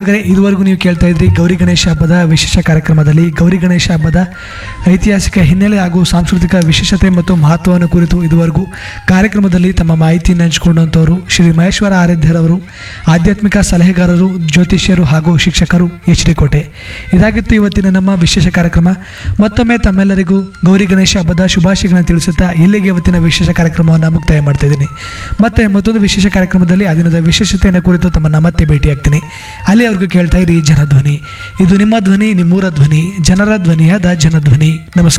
ವೀಕ್ಷಕರೇ, ಇದುವರೆಗೂ ನೀವು ಕೇಳ್ತಾ ಇದ್ರಿ ಗೌರಿ ಗಣೇಶ ಹಬ್ಬದ ವಿಶೇಷ ಕಾರ್ಯಕ್ರಮದಲ್ಲಿ ಗೌರಿ ಗಣೇಶ ಹಬ್ಬದ ಐತಿಹಾಸಿಕ ಹಿನ್ನೆಲೆ ಹಾಗೂ ಸಾಂಸ್ಕೃತಿಕ ವಿಶೇಷತೆ ಮತ್ತು ಮಹತ್ವವನ್ನು ಕುರಿತು ಇದುವರೆಗೂ ಕಾರ್ಯಕ್ರಮದಲ್ಲಿ ತಮ್ಮ ಮಾಹಿತಿಯನ್ನು ಹಂಚಿಕೊಂಡಂಥವರು ಶ್ರೀ ಮಹೇಶ್ವರ ಆರಾಧ್ಯರವರು, ಆಧ್ಯಾತ್ಮಿಕ ಸಲಹೆಗಾರರು, ಜ್ಯೋತಿಷ್ಯರು ಹಾಗೂ ಶಿಕ್ಷಕರು, HD ಕೋಟೆ. ಇದಾಗಿತ್ತು ಇವತ್ತಿನ ನಮ್ಮ ವಿಶೇಷ ಕಾರ್ಯಕ್ರಮ. ಮತ್ತೊಮ್ಮೆ ತಮ್ಮೆಲ್ಲರಿಗೂ ಗೌರಿ ಗಣೇಶ ಹಬ್ಬದ ಶುಭಾಶಯಗಳನ್ನು ತಿಳಿಸುತ್ತಾ ಇಲ್ಲಿಗೆ ಇವತ್ತಿನ ವಿಶೇಷ ಕಾರ್ಯಕ್ರಮವನ್ನು ಮುಕ್ತಾಯ ಮಾಡ್ತಾ ಇದ್ದೀನಿ. ಮತ್ತೆ ಮತ್ತೊಂದು ವಿಶೇಷ ಕಾರ್ಯಕ್ರಮದಲ್ಲಿ ಆ ದಿನದ ವಿಶೇಷತೆಯನ್ನು ಕುರಿತು ತಮ್ಮನ್ನ ಮತ್ತೆ ಭೇಟಿಯಾಗ್ತೀನಿ. ಅಲ್ಲಿವರೆಗೂ ಕೇಳ್ತಾ ಇರಿ ಜನಧ್ವನಿ. ಇದು ನಿಮ್ಮ ಧ್ವನಿ, ನಿಮ್ಮೂರ ಧ್ವನಿ, ಜನರ ಧ್ವನಿಯಾದ ಜನಧ್ವನಿ. ನಮಸ್ಕಾರ.